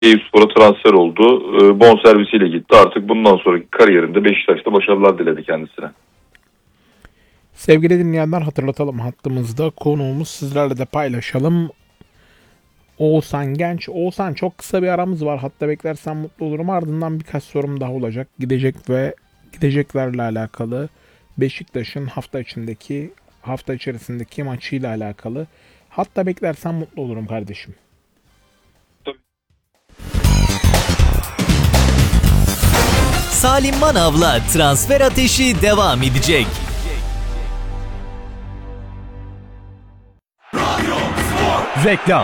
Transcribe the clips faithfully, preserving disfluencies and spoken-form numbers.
Eyüpspor'a transfer oldu. E, bonservisiyle gitti. Artık bundan sonraki kariyerinde Beşiktaş'ta başarılar diledi kendisine. Sevgili dinleyenler, hatırlatalım, hattımızda konuğumuz, sizlerle de paylaşalım. Oğuzhan Genç. Oğuzhan, çok kısa bir aramız var. Hatta beklersen mutlu olurum. Ardından birkaç sorum daha olacak. Gidecek ve gideceklerle alakalı, Beşiktaş'ın hafta içindeki hafta içerisindeki maçıyla alakalı. Hatta beklersen mutlu olurum kardeşim. Salim Manav'la transfer ateşi devam edecek. Reklam.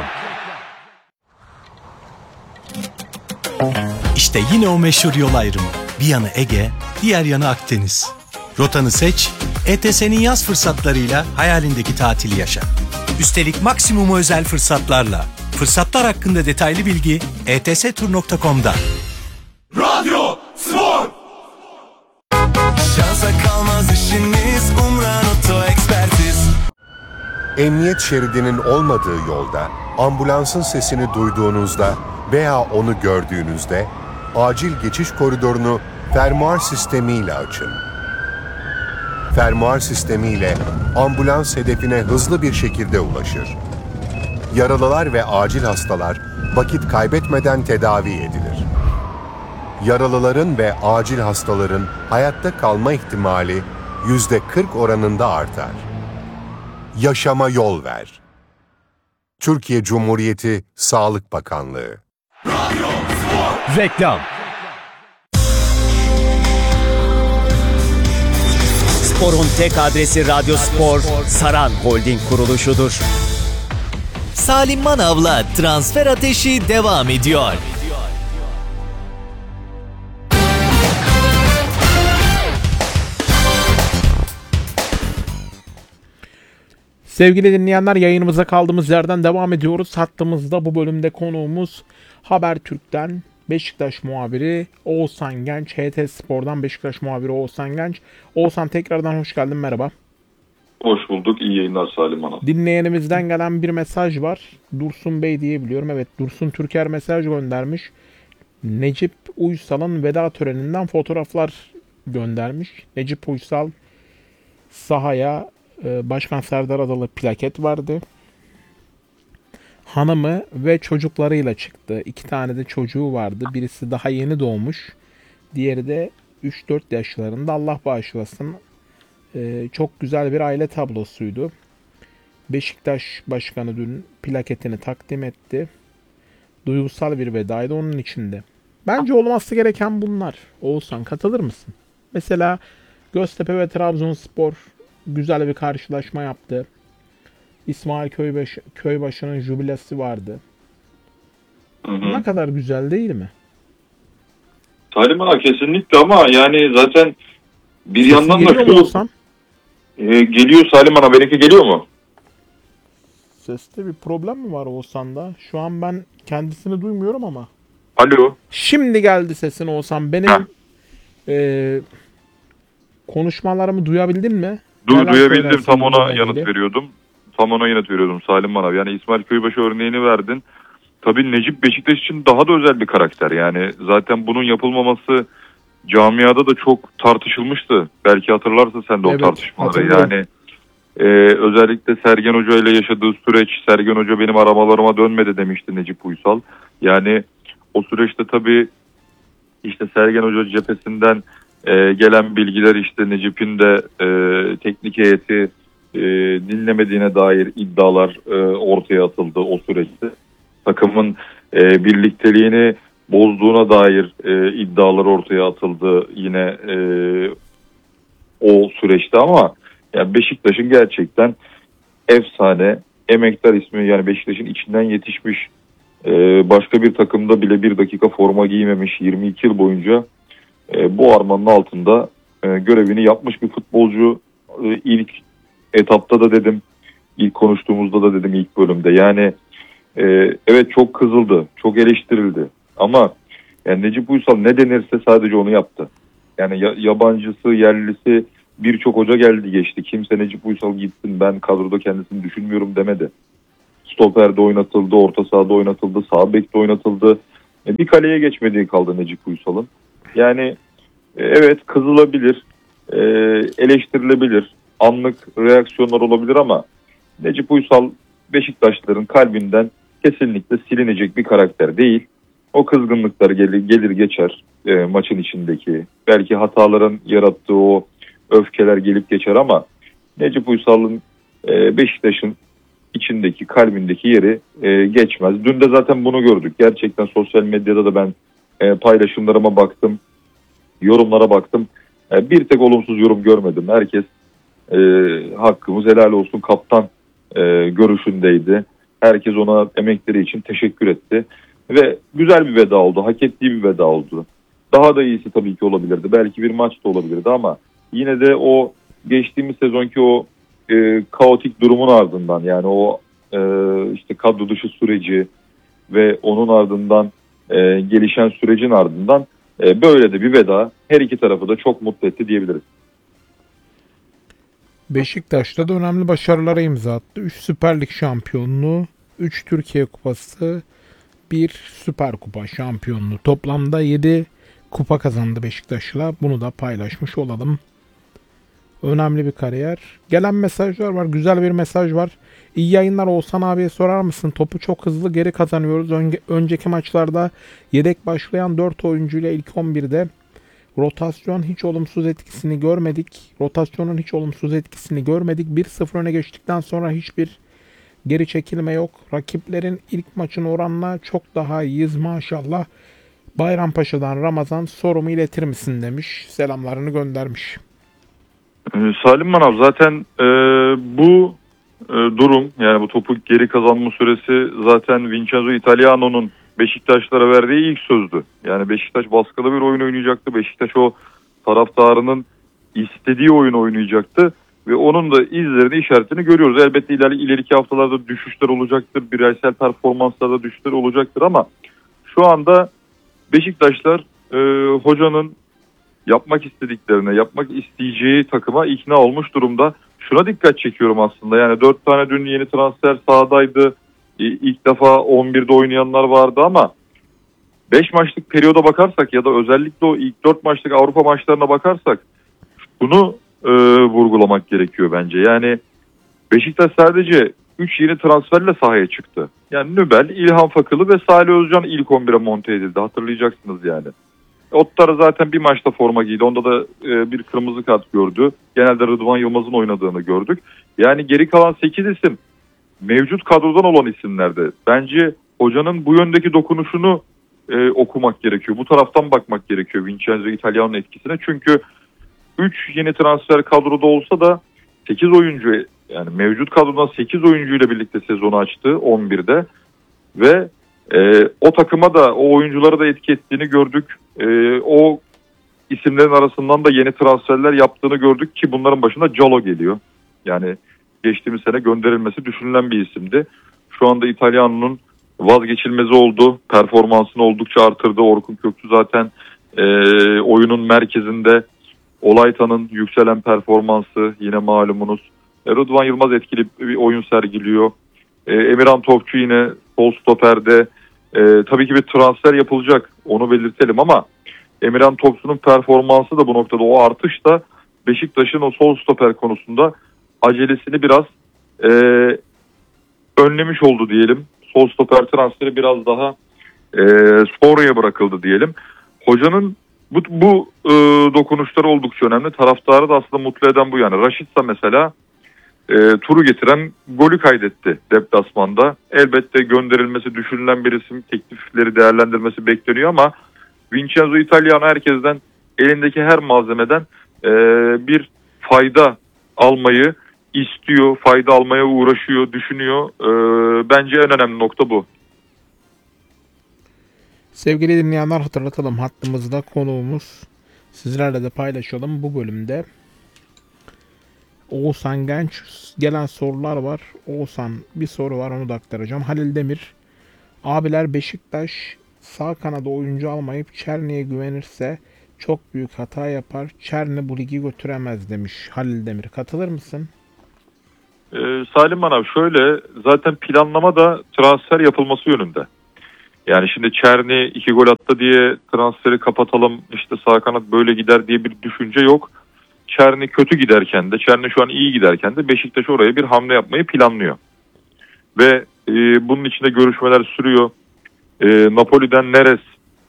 İşte yine o meşhur yol ayrımı. Bir yanı Ege, diğer yanı Akdeniz. Rotanı seç, E T S'nin yaz fırsatlarıyla hayalindeki tatili yaşa. Üstelik maksimum özel fırsatlarla. Fırsatlar hakkında detaylı bilgi e t s tur nokta com'da. Radyo Spor. Şansa kalmaz işiniz, Umran Oto Ekspertiz. Emniyet şeridinin olmadığı yolda, ambulansın sesini duyduğunuzda veya onu gördüğünüzde acil geçiş koridorunu fermuar sistemiyle açın. Fermuar sistemiyle ambulans hedefine hızlı bir şekilde ulaşır. Yaralılar ve acil hastalar vakit kaybetmeden tedavi edilir. Yaralıların ve acil hastaların hayatta kalma ihtimali yüzde kırk oranında artar. Yaşama yol ver. Türkiye Cumhuriyeti Sağlık Bakanlığı. Reklam. Spor'un tek adresi Radyo Spor, Saran Holding kuruluşudur. Salim Manav'la transfer ateşi devam ediyor. Sevgili dinleyenler, yayınımıza kaldığımız yerden devam ediyoruz. Hattımızda bu bölümde konuğumuz Habertürk'ten Beşiktaş muhabiri Oğuzhan Genç, H T Spor'dan Beşiktaş muhabiri Oğuzhan Genç. Oğuzhan, tekrardan hoş geldin, merhaba. Hoş bulduk, iyi yayınlar Salim Hanım. Dinleyenimizden gelen bir mesaj var. Dursun Bey diye biliyorum. Evet, Dursun Türker mesaj göndermiş. Necip Uysal'ın veda töreninden fotoğraflar göndermiş. Necip Uysal sahaya, Başkan Serdar Adalı plaket vardı. Hanımı ve çocuklarıyla çıktı. İki tane de çocuğu vardı. Birisi daha yeni doğmuş. Diğeri de üç dört yaşlarında. Allah bağışlasın. Ee, çok güzel bir aile tablosuydu. Beşiktaş Başkanı dün plaketini takdim etti. Duygusal bir vedaydı onun içinde. Bence olması gereken bunlar. Oğuzhan, katılır mısın? Mesela Göztepe ve Trabzonspor güzel bir karşılaşma yaptı. İsmail Köybaşı, Köybaşı'nın jübilesi vardı. Hı hı. Ne kadar güzel değil mi? Salim Hanım, kesinlikle, ama yani zaten bir Sesin yandan da geliyor mu Oğuzhan? e, geliyor Salim Hanım. Benimki geliyor mu? Seste bir problem mi var Oğuzhan'da? Şu an ben kendisini duymuyorum ama. Alo. Şimdi geldi sesin Oğuzhan. Benim e, konuşmalarımı duyabildin mi? Du Neler duyabildim, söylersin tam ona bununla yanıt ilgili? veriyordum. Tam ona yanıt veriyordum Salim Manav. Yani İsmail Köybaşı örneğini verdin. Tabii Necip Beşiktaş için daha da özel bir karakter. Yani zaten bunun yapılmaması camiada da çok tartışılmıştı. Belki hatırlarsın sen de Evet, o tartışmaları. hatırlıyorum. Yani e, özellikle Sergen Hoca ile yaşadığı süreç, Sergen Hoca benim aramalarıma dönmedi demişti Necip Uysal. Yani o süreçte tabii işte Sergen Hoca cephesinden e, gelen bilgiler, işte Necip'in de e, teknik heyeti e, dinlemediğine dair iddialar e, ortaya atıldı o süreçte. Takımın e, birlikteliğini bozduğuna dair e, iddialar ortaya atıldı yine e, o süreçte, ama yani Beşiktaş'ın gerçekten efsane, emektar ismi, yani Beşiktaş'ın içinden yetişmiş, e, başka bir takımda bile bir dakika forma giymemiş, yirmi iki yıl boyunca e, bu armanın altında e, görevini yapmış bir futbolcu. E, ilk etapta da dedim, ilk konuştuğumuzda da dedim, ilk bölümde. Yani e, evet, çok kızıldı, çok eleştirildi, ama yani Necip Uysal ne denirse sadece onu yaptı. Yani ya, yabancısı, yerlisi birçok hoca geldi geçti. Kimse Necip Uysal gitsin, ben kadroda kendisini düşünmüyorum demedi. Stoper'de oynatıldı, orta sahada oynatıldı, sağ bekte oynatıldı. E, bir kaleye geçmediği kaldı Necip Uysal'ın. Yani e, evet kızılabilir, e, eleştirilebilir, anlık reaksiyonlar olabilir ama Necip Uysal Beşiktaşlıların kalbinden kesinlikle silinecek bir karakter değil. O kızgınlıklar gelir, gelir geçer e, maçın içindeki. Belki hataların yarattığı o öfkeler gelip geçer ama Necip Uysal'ın e, Beşiktaş'ın içindeki, kalbindeki yeri e, geçmez. Dün de zaten bunu gördük. Gerçekten sosyal medyada da ben e, paylaşımlarıma baktım, yorumlara baktım. E, bir tek olumsuz yorum görmedim. Herkes e, hakkımız helal olsun kaptan e, görüşündeydi. Herkes ona emekleri için teşekkür etti. Ve güzel bir veda oldu. Hak ettiği bir veda oldu. Daha da iyisi tabii ki olabilirdi. Belki bir maç da olabilirdi ama yine de o geçtiğimiz sezonki o e, kaotik durumun ardından yani o e, işte kadro dışı süreci ve onun ardından e, gelişen sürecin ardından e, böyle de bir veda her iki tarafı da çok mutlu etti diyebiliriz. Beşiktaş'ta da önemli başarılara imza attı. üç Süper Lig şampiyonluğu, üç Türkiye Kupası, bir Süper Kupa şampiyonluğu. Toplamda yedi kupa kazandı Beşiktaşlılar. Bunu da paylaşmış olalım. Önemli bir kariyer. Gelen mesajlar var. Güzel bir mesaj var. İyi yayınlar, Oğuzhan abiye sorar mısın? Topu çok hızlı geri kazanıyoruz. Önce, önceki maçlarda yedek başlayan dört oyuncuyla ilk on birde rotasyon hiç olumsuz etkisini görmedik. Rotasyonun hiç olumsuz etkisini görmedik. bir sıfır öne geçtikten sonra hiçbir geri çekilme yok. Rakiplerin ilk maçın oranla çok daha iyiyiz maşallah. Bayrampaşa'dan Ramazan sorumu iletir misin demiş. Selamlarını göndermiş. Salim Manav zaten e, bu e, durum yani bu topu geri kazanma süresi zaten Vincenzo Italiano'nun Beşiktaşlara verdiği ilk sözdü. Yani Beşiktaş baskılı bir oyun oynayacaktı. Beşiktaş o taraftarının istediği oyunu oynayacaktı. Ve onun da izlerini, işaretini görüyoruz. Elbette iler, ileriki haftalarda düşüşler olacaktır. Bireysel performanslarda düşüşler olacaktır ama şu anda Beşiktaşlar e, hocanın yapmak istediklerine, yapmak isteyeceği takıma ikna olmuş durumda. Şuna dikkat çekiyorum aslında. Yani dört tane dün yeni transfer sahadaydı. İlk defa on birde oynayanlar vardı ama beş maçlık periyoda bakarsak ya da özellikle o ilk dört maçlık Avrupa maçlarına bakarsak bunu e, vurgulamak gerekiyor bence. Yani Beşiktaş sadece üç yeni transferle sahaya çıktı. Yani Nübel, İlhan Fakılı ve Salih Özcan ilk on bire monte edildi. Hatırlayacaksınız yani. Ottar'a zaten bir maçta forma giydi. Onda da e, bir kırmızı kart gördü. Genelde Rıdvan Yılmaz'ın oynadığını gördük. Yani geri kalan sekiz isim mevcut kadrodan olan isimlerde. Bence hocanın bu yöndeki dokunuşunu e, okumak gerekiyor. Bu taraftan bakmak gerekiyor Vincenzo Italiano'nun etkisine. Çünkü üç yeni transfer kadroda olsa da sekiz oyuncu yani mevcut kadrodan sekiz oyuncuyla birlikte sezonu açtı on birde ve e, o takıma da o oyunculara da etki ettiğini gördük. E, o isimlerin arasından da yeni transferler yaptığını gördük ki bunların başında Calo geliyor. Yani geçtiğimiz sene gönderilmesi düşünülen bir isimdi. Şu anda İtalyan'ın vazgeçilmezi oldu. Performansını oldukça artırdı. Orkun Kökçü zaten e, oyunun merkezinde. Olaytan'ın yükselen performansı yine malumunuz. E, Rıdvan Yılmaz etkili bir oyun sergiliyor. E, Emirhan Topçu yine sol stoperde. E, tabii ki bir transfer yapılacak. Onu belirtelim ama Emirhan Topçu'nun performansı da bu noktada o artış da Beşiktaş'ın o sol stoper konusunda acelesini biraz e, önlemiş oldu diyelim. Sol stoper transferi biraz daha e, sonraya bırakıldı diyelim. Hocanın bu, bu e, dokunuşları oldukça önemli. Taraftarı da aslında mutlu eden bu yani. Raşitsa mesela e, turu getiren golü kaydetti deplasmanda. Elbette gönderilmesi düşünülen bir isim, teklifleri değerlendirmesi bekleniyor ama Vincenzo Italiano herkesten elindeki her malzemeden e, bir fayda almayı istiyor, fayda almaya uğraşıyor, düşünüyor. Ee, bence en önemli nokta bu. Sevgili dinleyenler, hatırlatalım, hattımızda konuğumuz, sizlerle de paylaşalım bu bölümde. Oğuzhan Genç, gelen sorular var. Oğuzhan, bir soru var, onu da aktaracağım. Halil Demir, abiler Beşiktaş sağ kanada oyuncu almayıp Çerni'ye güvenirse çok büyük hata yapar. Çerni bu ligi götüremez demiş Halil Demir. Katılır mısın? Ee, Salim Manav şöyle, zaten planlama da transfer yapılması yönünde. Yani şimdi Çerni iki gol attı diye transferi kapatalım, işte sağ kanat böyle gider diye bir düşünce yok. Çerni kötü giderken de, Çerni şu an iyi giderken de Beşiktaş oraya bir hamle yapmayı planlıyor. Ve e, bunun içinde görüşmeler sürüyor. E, Napoli'den Neres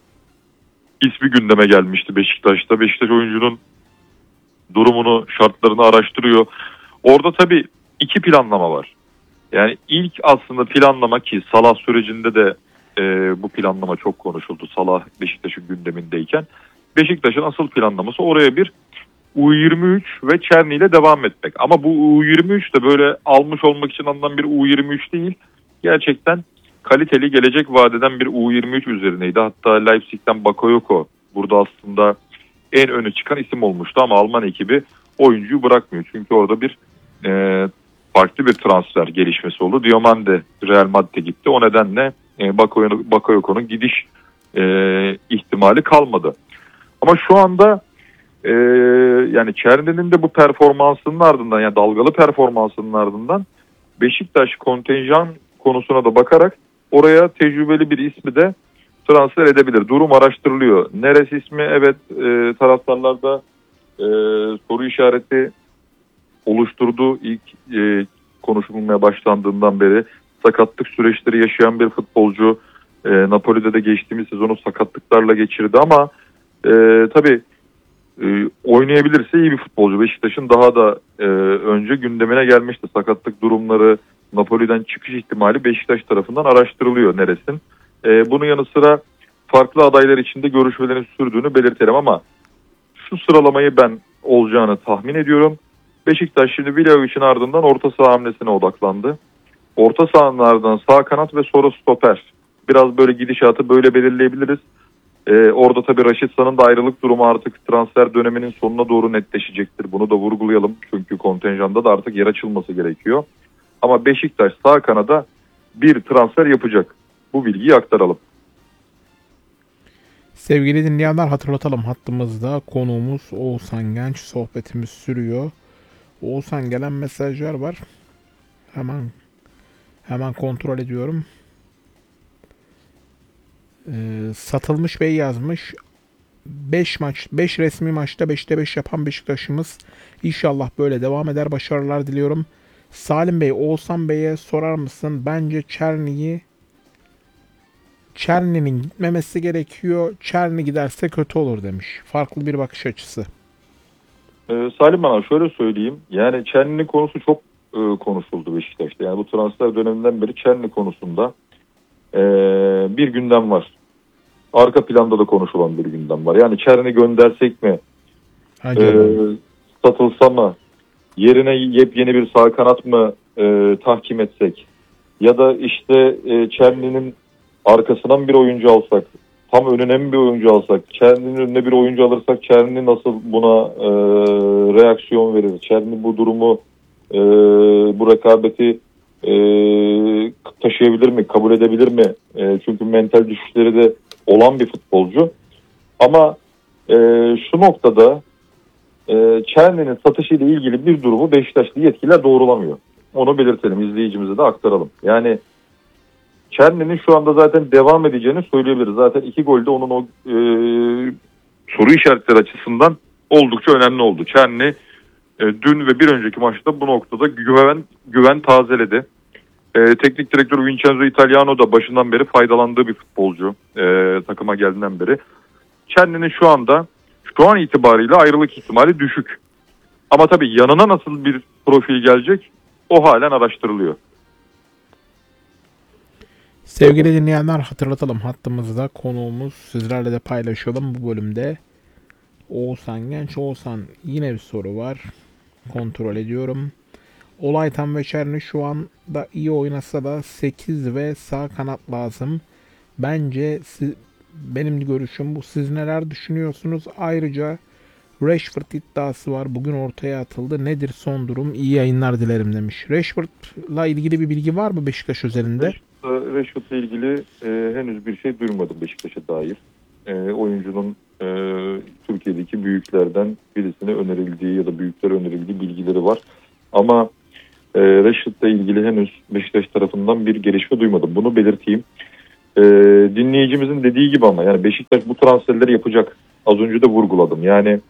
ismi gündeme gelmişti Beşiktaş'ta. Beşiktaş oyuncunun durumunu, şartlarını araştırıyor. Orada tabii iki planlama var. Yani ilk aslında planlama, ki Salah sürecinde de e, bu planlama çok konuşuldu. Salah Beşiktaş'ın gündemindeyken. Beşiktaş'ın asıl planlaması oraya bir U yirmi üç ve Çerni ile devam etmek. Ama bu U yirmi üç de böyle almış olmak için alınan bir U yirmi üç değil. Gerçekten kaliteli, gelecek vadeden bir U yirmi üç üzerineydi. Hatta Leipzig'ten Bakayoko burada aslında en öne çıkan isim olmuştu ama Alman ekibi oyuncuyu bırakmıyor. Çünkü orada bir e, farklı bir transfer gelişmesi oldu. Diomande Real Madrid'e gitti. O nedenle e, Bakayoko'nun gidiş e, ihtimali kalmadı. Ama şu anda e, yani Çerni'nin de bu performansının ardından, yani dalgalı performansının ardından Beşiktaş kontenjan konusuna da bakarak oraya tecrübeli bir ismi de transfer edebilir. Durum araştırılıyor. Neres ismi evet e, taraftarlarda e, soru işareti oluşturdu. İlk e, konuşulmaya başlandığından beri sakatlık süreçleri yaşayan bir futbolcu. E, Napoli'de de geçtiğimiz sezonu sakatlıklarla geçirdi ama e, tabii e, oynayabilirse iyi bir futbolcu. Beşiktaş'ın daha da e, önce gündemine gelmişti. Sakatlık durumları, Napoli'den çıkış ihtimali Beşiktaş tarafından araştırılıyor Neres'in. E, bunun yanı sıra farklı adaylar içinde görüşmelerin sürdüğünü belirtelim ama şu sıralamayı ben olacağını tahmin ediyorum. Beşiktaş şimdi Vlahovic'in ardından orta saha hamlesine odaklandı. Orta sahanın ardından sağ kanat ve sonra stoper. Biraz böyle gidişatı böyle belirleyebiliriz. Ee, orada tabii Raşit San'ın da ayrılık durumu artık transfer döneminin sonuna doğru netleşecektir. Bunu da vurgulayalım. Çünkü kontenjanda da artık yer açılması gerekiyor. Ama Beşiktaş sağ kanada bir transfer yapacak. Bu bilgiyi aktaralım. Sevgili dinleyenler, hatırlatalım, hattımızda konuğumuz Oğuzhan Genç, sohbetimiz sürüyor. Oğuzhan, gelen mesajlar var. Hemen hemen kontrol ediyorum. Ee, Satılmış Bey yazmış. beş maç, beş resmi maçta beşte beş yapan Beşiktaş'ımız İnşallah böyle devam eder. Başarılar diliyorum. Salim Bey, Oğuzhan Bey'e sorar mısın? Bence Çerni'yi Çerni'nin gitmemesi gerekiyor. Çerni giderse kötü olur demiş. Farklı bir bakış açısı. Ee, Salim bana şöyle söyleyeyim. Yani Çerni'nin konusu çok e, konuşuldu Beşiktaş'ta. Yani bu transfer döneminden beri Çerni konusunda e, bir gündem var. Arka planda da konuşulan bir gündem var. Yani Çerni göndersek mi? E, satılsa mı? Yerine yepyeni bir sağ kanat mı e, tahkim etsek? Ya da işte e, Çerni'nin arkasından bir oyuncu alsak, tam önüne mi bir oyuncu alsak, Çerni'nin önüne bir oyuncu alırsak Çerni nasıl buna e, reaksiyon verir? Çerni bu durumu, e, bu rekabeti e, taşıyabilir mi, kabul edebilir mi? E, çünkü mental düşüşleri de olan bir futbolcu. Ama e, şu noktada e, Çerni'nin satışıyla ilgili bir durumu Beşiktaşlı yetkililer doğrulamıyor. Onu belirtelim, izleyicimize de aktaralım. Yani Çerni'nin şu anda zaten devam edeceğini söyleyebiliriz. Zaten iki golde onun o e, soru işaretleri açısından oldukça önemli oldu. Çerni e, dün ve bir önceki maçta bu noktada güven güven tazeledi. E, teknik direktör Vincenzo Italiano da başından beri faydalandığı bir futbolcu e, takıma geldiğinden beri. Çerni'nin şu anda şu an itibariyle ayrılık ihtimali düşük. Ama tabii yanına nasıl bir profil gelecek o halen araştırılıyor. Sevgili dinleyenler, hatırlatalım, hattımızda konuğumuz, sizlerle de paylaşalım bu bölümde. Oğuzhan Genç. Oğuzhan, yine bir soru var. Kontrol ediyorum. Olaytan ve Çerni şu anda iyi oynasa da sekiz ve sağ kanat lazım. Bence siz, benim görüşüm bu. Siz neler düşünüyorsunuz? Ayrıca Rashford iddiası var. Bugün ortaya atıldı. Nedir son durum? İyi yayınlar dilerim demiş. Rashford'la ilgili bir bilgi var mı Beşiktaş özelinde? Rashford'la ilgili e, henüz bir şey duymadım Beşiktaş'a dair. E, oyuncunun e, Türkiye'deki büyüklerden birisine önerildiği ya da büyükler önerildiği bilgileri var. Ama e, Rashford'la ilgili henüz Beşiktaş tarafından bir gelişme duymadım. Bunu belirteyim. e, dinleyicimizin dediği gibi ama yani Beşiktaş bu transferleri yapacak. Az önce de vurguladım. Yani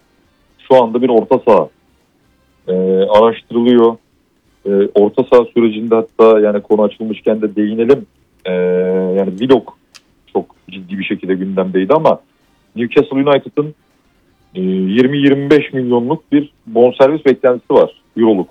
şu anda bir orta saha e, araştırılıyor. E, orta saha sürecinde hatta yani konu açılmışken de değinelim. E, yani Willock çok ciddi bir şekilde gündemdeydi ama Newcastle United'ın e, yirmi yirmi beş milyonluk bir bonservis beklentisi var. Euroluk.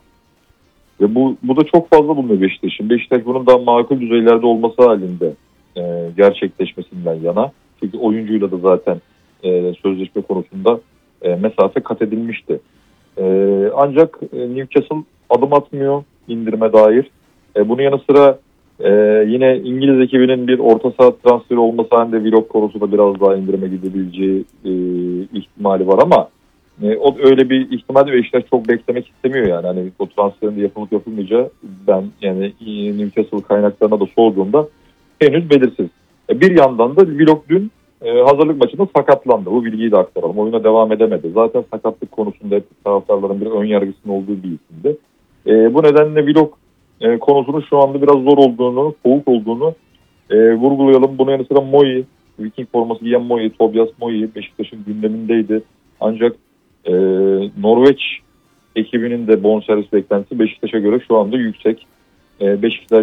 Ve bu, bu da çok fazla bulunuyor Beşiktaş'ın. Beşiktaş bunun daha makul düzeylerde olması halinde e, gerçekleşmesinden yana. Çünkü oyuncuyla da zaten e, sözleşme konusunda e, mesafe kat edilmişti. E, ancak e, Newcastle adım atmıyor indirime dair. E, bunun yanı sıra e, yine İngiliz ekibinin bir orta saha transferi olması halinde Willock konusunda biraz daha indirime gidebileceği e, ihtimali var ama E, o öyle bir ihtimalle Beşiktaş çok beklemek istemiyor yani. Hani o transferin de yapılıp yapılmayacağı ben yani Newcastle kaynaklarına da sorduğumda henüz belirsiz. E, bir yandan da Willock dün e, hazırlık maçında sakatlandı. Bu bilgiyi de aktaralım. Oyuna devam edemedi. Zaten sakatlık konusunda hep taraftarların bir ön yargısının olduğu bir isimdi. E, bu nedenle Willock e, konusunun şu anda biraz zor olduğunu, soğuk olduğunu e, vurgulayalım. Bunun yanı sıra Moi, Viking forması giyen Moi, Tobias Moi Beşiktaş'ın gündemindeydi. Ancak Ee, Norveç ekibinin de bonservis beklentisi Beşiktaş'a göre şu anda yüksek. Ee, Beşiktaş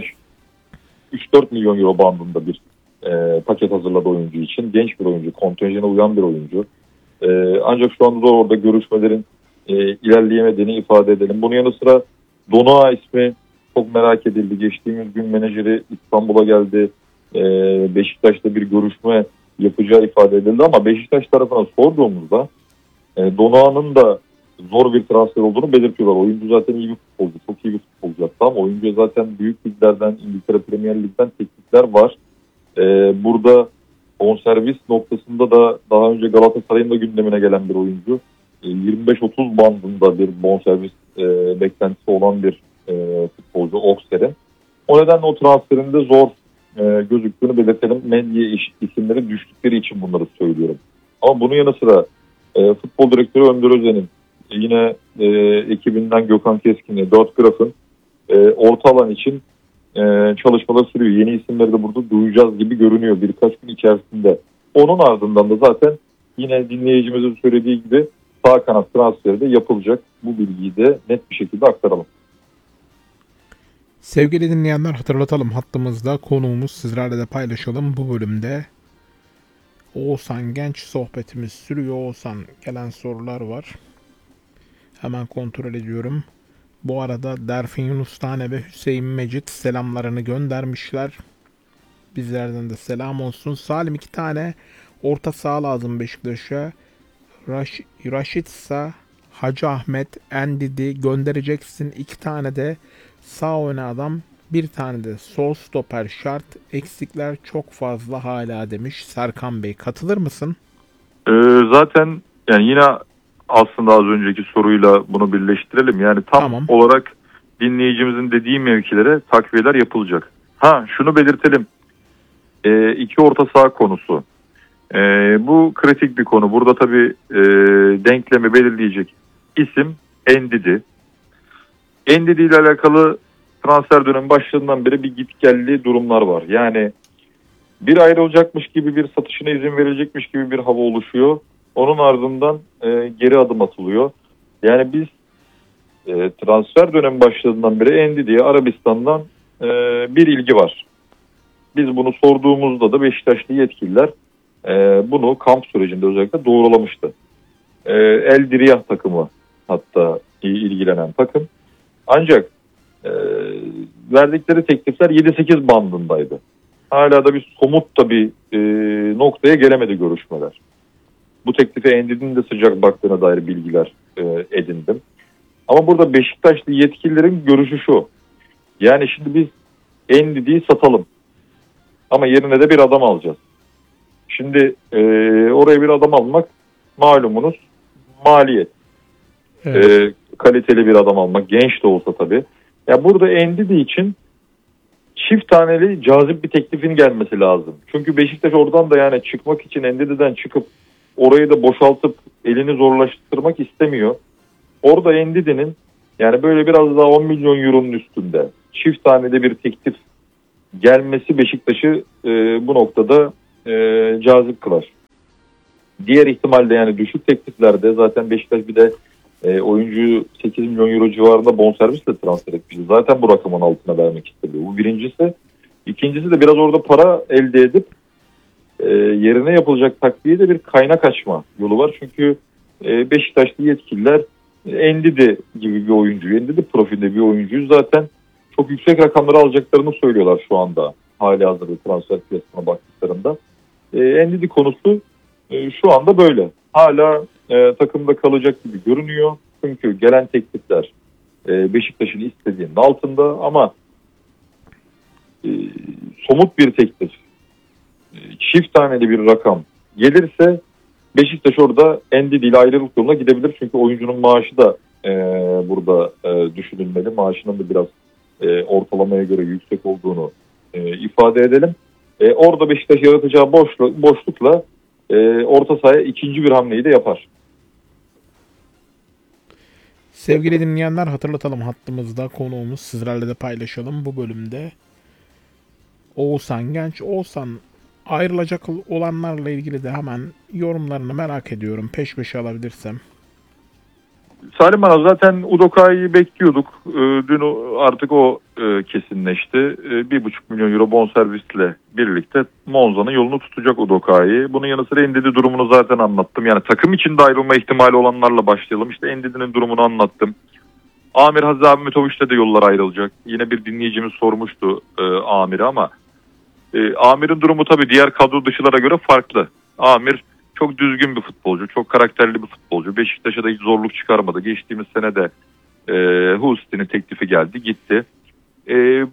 üç dört milyon euro bandında bir e, paket hazırladı oyuncu için. Genç bir oyuncu, kontenjana uyan bir oyuncu. Ee, ancak şu anda da orada görüşmelerin e, ilerleyemediğini ifade edelim. Bunun yanı sıra Donoa ismi çok merak edildi. Geçtiğimiz gün menajeri İstanbul'a geldi. Ee, Beşiktaş'ta bir görüşme yapacağı ifade edildi ama Beşiktaş tarafına sorduğumuzda Donoa'nın da zor bir transfer olduğunu belirtiyorlar. Oyuncu zaten iyi bir futbolcu. Çok iyi bir futbolcu hatta ama oyuncuya zaten büyük liglerden, İngiltere Premier Lig'den teklifler var. Ee, burada bonservis noktasında da daha önce Galatasaray'ın da gündemine gelen bir oyuncu. Ee, yirmi beş otuz bandında bir bonservis e, beklentisi olan bir e, futbolcu Oxer'in. O nedenle o transferinde zor e, gözüktüğünü belirtelim. Medya iş, isimleri düştükleri için bunları söylüyorum. Ama bunun yanı sıra E, futbol direktörü Önder Özen'in e, yine e, ekibinden Gökhan Keskin'le Dört Graf'ın e, orta alan için e, çalışmalar sürüyor. Yeni isimleri de burada duyacağız gibi görünüyor birkaç gün içerisinde. Onun ardından da zaten yine dinleyicimizin söylediği gibi sağ kanat transferi de yapılacak. Bu bilgiyi de net bir şekilde aktaralım. Sevgili dinleyenler hatırlatalım hattımızda konuğumuz sizlerle de paylaşalım bu bölümde. Oğuzhan Genç sohbetimiz sürüyor. Oğuzhan gelen sorular var. Hemen kontrol ediyorum. Bu arada Derfin Yunustane ve Hüseyin Mecit selamlarını göndermişler. Bizlerden de selam olsun. Salim iki tane orta saha lazım Beşiktaş'a. Raş Raşitsa, Hacı Ahmet, Endidi göndereceksin. İki tane de sağ ön adam. Bir tane de sol stoper şart. Eksikler çok fazla hala demiş Serkan Bey. Katılır mısın? Ee, zaten yani yine aslında az önceki soruyla bunu birleştirelim. Yani tam Tamam. olarak dinleyicimizin dediği mevkilere takviyeler yapılacak. Ha şunu belirtelim. Ee, iki orta saha konusu. Ee, bu kritik bir konu. Burada tabii e, denklemi belirleyecek isim Endidi. Endidi ile alakalı transfer dönemi başladığından beri bir gitgelli durumlar var. Yani bir ayrılacakmış gibi bir satışına izin verilecekmiş gibi bir hava oluşuyor. Onun ardından e, geri adım atılıyor. Yani biz e, transfer dönemi başladığından beri Endidi'ye Arabistan'dan e, bir ilgi var. Biz bunu sorduğumuzda da Beşiktaşlı yetkililer e, bunu kamp sürecinde özellikle doğrulamıştı. E, El Diriyah takımı hatta ilgilenen takım. Ancak E, verdikleri teklifler yedi sekiz bandındaydı. Hala da bir somut da bir e, noktaya gelemedi görüşmeler. Bu teklife Endidi'nin de sıcak baktığına dair bilgiler e, edindim. Ama burada Beşiktaşlı yetkililerin görüşü şu. Yani şimdi biz Endidi'yi satalım. Ama yerine de bir adam alacağız. Şimdi e, oraya bir adam almak malumunuz maliyet. Evet. E, kaliteli bir adam almak, genç de olsa tabii. Ya burada Endidi için çift taneli cazip bir teklifin gelmesi lazım. Çünkü Beşiktaş oradan da yani çıkmak için Endidi'den çıkıp orayı da boşaltıp elini zorlaştırmak istemiyor. Orada Endidi'nin yani böyle biraz daha on milyon euronun üstünde çift taneli bir teklif gelmesi Beşiktaş'ı e, bu noktada e, cazip kılar. Diğer ihtimalle yani düşük tekliflerde zaten Beşiktaş bir de e, oyuncuyu sekiz milyon euro civarında bonservisle transfer etmişti. Zaten bu rakamın altına vermek istedi. Bu birincisi. İkincisi de biraz orada para elde edip e, yerine yapılacak takviye de bir kaynak açma yolu var. Çünkü e, Beşiktaşlı yetkililer Endidi gibi bir oyuncuyu, Endidi profilinde bir oyuncuyu zaten çok yüksek rakamları alacaklarını söylüyorlar şu anda. Hali hazırda transfer piyasasına baktıklarında. E, Endidi konusu e, şu anda böyle. Hala e, takımda kalacak gibi görünüyor. Çünkü gelen teklifler e, Beşiktaş'ın istediğinin altında ama e, somut bir teklif, e, çift taneli bir rakam gelirse Beşiktaş orada Endidi ile ayrılık yoluna gidebilir. Çünkü oyuncunun maaşı da e, burada e, düşünülmeli. Maaşının da biraz e, ortalamaya göre yüksek olduğunu e, ifade edelim. E, orada Beşiktaş yaratacağı boşluk, boşlukla e, orta sahaya ikinci bir hamleyi de yapar. Sevgili dinleyenler, hatırlatalım, hattımızda konuğumuz, sizlerle de paylaşalım bu bölümde. Oğuzhan Genç. Oğuzhan, ayrılacak olanlarla ilgili de hemen yorumlarını merak ediyorum. Peş peşe alabilirsem. Salim Bana zaten Udoka'yı bekliyorduk. E, dün o, artık o e, kesinleşti. E, bir buçuk milyon euro bonservisle birlikte Monza'nın yolunu tutacak Udoka'yı. Bunun yanı sıra Endidi durumunu zaten anlattım. Yani takım içinde ayrılma ihtimali olanlarla başlayalım. İşte Endidi'nin durumunu anlattım. Amir Hazzi Ahmetoviç'te de yollar ayrılacak. Yine bir dinleyicimiz sormuştu e, Amir'i ama e, Amir'in durumu tabii diğer kadro dışılara göre farklı. Amir çok düzgün bir futbolcu, çok karakterli bir futbolcu. Beşiktaş'a da hiç zorluk çıkarmadı. Geçtiğimiz sene de e, Hustin'in teklifi geldi, gitti. E,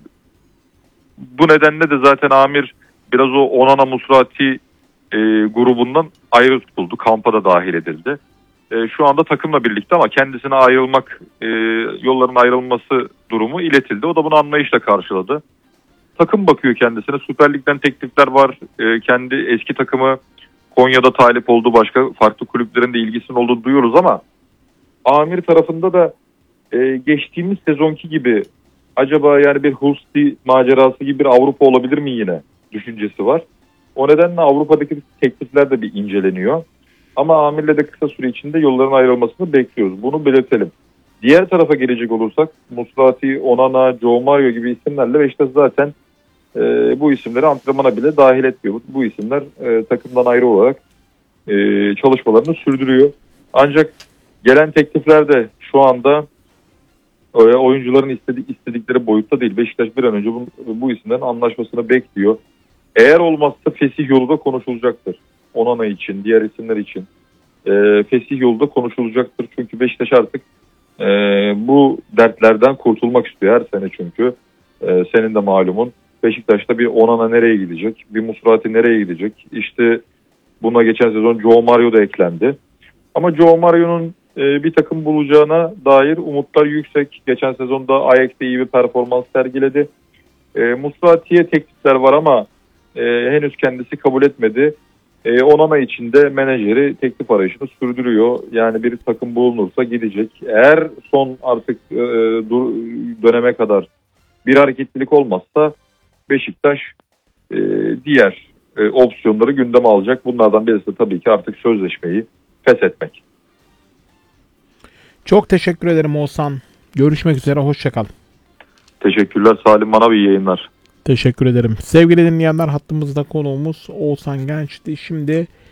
bu nedenle de zaten Amir biraz o Onana Musrati e, grubundan ayrı tutuldu. Kampa da dahil edildi. E, şu anda takımla birlikte ama kendisine ayrılmak, e, yolların ayrılması durumu iletildi. O da bunu anlayışla karşıladı. Takım bakıyor kendisine. Süper Lig'den teklifler var. E, kendi eski takımı Konya'da talip olduğu, başka farklı kulüplerin de ilgisinin olduğunu duyuyoruz ama Amir tarafında da e, geçtiğimiz sezonki gibi acaba yani bir Husti macerası gibi bir Avrupa olabilir mi yine düşüncesi var. O nedenle Avrupa'daki teklifler de bir inceleniyor. Ama Amir'le de kısa süre içinde yolların ayrılmasını bekliyoruz. Bunu belirtelim. Diğer tarafa gelecek olursak Musrati, Onana, Joe Mario gibi isimlerle Beşiktaş zaten e, bu isimleri antrenmana bile dahil etmiyor. Bu isimler e, takımdan ayrı olarak e, çalışmalarını sürdürüyor. Ancak gelen teklifler de şu anda e, oyuncuların istedik, istedikleri boyutta değil. Beşiktaş bir an önce bu, bu isimlerin anlaşmasını bekliyor. Eğer olmazsa fesih yolu da konuşulacaktır. Onana için, diğer isimler için e, fesih yolu da konuşulacaktır. Çünkü Beşiktaş artık e, bu dertlerden kurtulmak istiyor her sene çünkü. E, senin de malumun. Beşiktaş'ta bir Onana nereye gidecek? Bir Musrati nereye gidecek? İşte buna geçen sezon Joe Mario da eklendi. Ama Joe Mario'nun e, bir takım bulacağına dair umutlar yüksek. Geçen sezonda Ajax'te iyi bir performans sergiledi. E, Musrati'ye teklifler var ama e, henüz kendisi kabul etmedi. E, Onana için de menajeri teklif arayışını sürdürüyor. Yani bir takım bulunursa gidecek. Eğer son artık e, dur, döneme kadar bir hareketlilik olmazsa Beşiktaş e, diğer e, opsiyonları gündeme alacak. Bunlardan birisi de tabii ki artık sözleşmeyi feshetmek. Çok teşekkür ederim Oğuzhan. Görüşmek üzere, hoşça kal. Teşekkürler Salim, bana bir yayınlar. Teşekkür ederim. Sevgili dinleyenler, hattımızda konuğumuz Oğuzhan Genç'ti. Şimdi